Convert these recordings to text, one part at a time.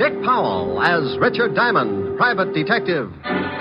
Dick Powell as Richard Diamond, private detective.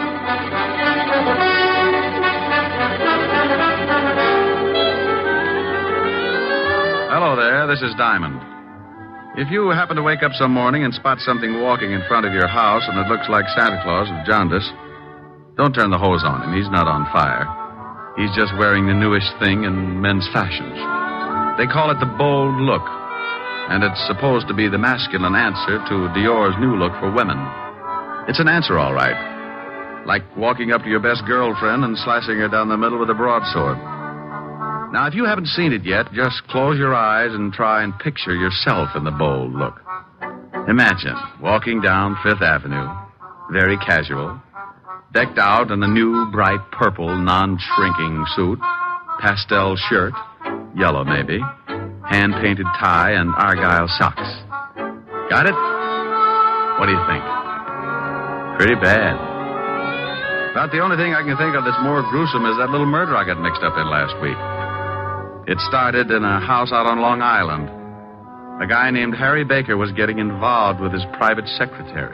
Hello there, this is Diamond. If you happen to wake up some morning and spot something walking in front of your house and it looks like Santa Claus with jaundice, don't turn the hose on him. He's not on fire. He's just wearing the newest thing in men's fashions. They call it the bold look, and it's supposed to be the masculine answer to Dior's new look for women. It's an answer, all right. Like walking up to your best girlfriend and slicing her down the middle with a broadsword. Now, if you haven't seen it yet, just close your eyes and try and picture yourself in the bold look. Imagine walking down Fifth Avenue, very casual, decked out in a new, bright purple, non-shrinking suit, pastel shirt, yellow maybe, hand-painted tie, and argyle socks. Got it? What do you think? Pretty bad. About the only thing I can think of that's more gruesome is that little murder I got mixed up in last week. It started in a house out on Long Island. A guy named Harry Baker was getting involved with his private secretary.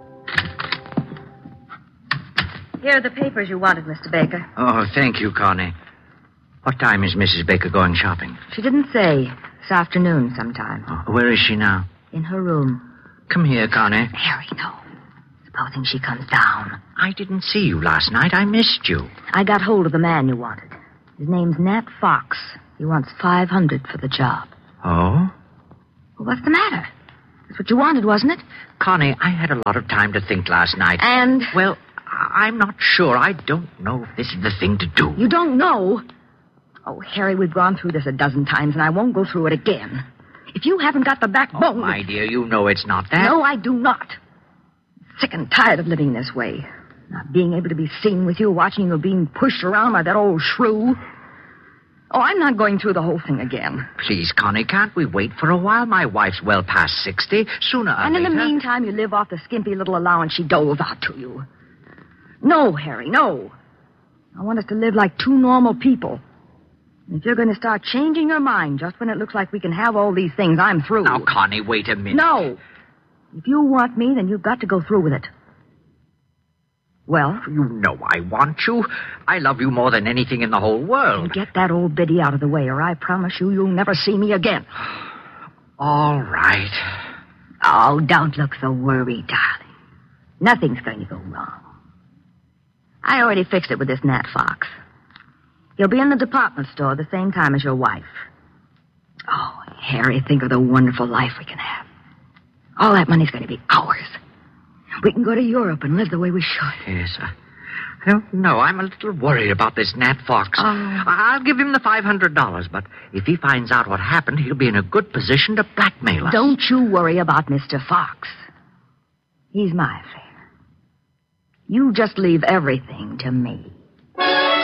Here are the papers you wanted, Mr. Baker. Oh, thank you, Connie. What time is Mrs. Baker going shopping? She didn't say. This afternoon sometime. Oh, where is she now? In her room. Come here, Connie. Harry, no. Supposing she comes down. I didn't see you last night. I missed you. I got hold of the man you wanted. His name's Nat Fox. He wants $500 for the job. Oh? Well, what's the matter? That's what you wanted, wasn't it? Connie, I had a lot of time to think last night. And? Well, I'm not sure. I don't know if this is the thing to do. You don't know? Oh, Harry, we've gone through this a dozen times, and I won't go through it again. If you haven't got the backbone... Oh, my dear, you know it's not that. No, I do not. Sick and tired of living this way. Not being able to be seen with you, watching you being pushed around by that old shrew. Oh, I'm not going through the whole thing again. Please, Connie, can't we wait for a while? My wife's well past 60. Sooner or And in later... the meantime, you live off the skimpy little allowance she dove out to you. No, Harry, no. I want us to live like two normal people. And if you're going to start changing your mind just when it looks like we can have all these things, I'm through. Now, Connie, wait a minute. No. If you want me, then you've got to go through with it. Well? You know I want you. I love you more than anything in the whole world. Get that old biddy out of the way, or I promise you'll never see me again. All right. Oh, don't look so worried, darling. Nothing's going to go wrong. I already fixed it with this Nat Fox. He'll be in the department store the same time as your wife. Oh, Harry, think of the wonderful life we can have. All that money's going to be ours. We can go to Europe and live the way we should. Yes, I don't know. I'm a little worried about this Nat Fox. I'll give him the $500, but if he finds out what happened, he'll be in a good position to blackmail us. Don't you worry about Mr. Fox. He's my affair. You just leave everything to me.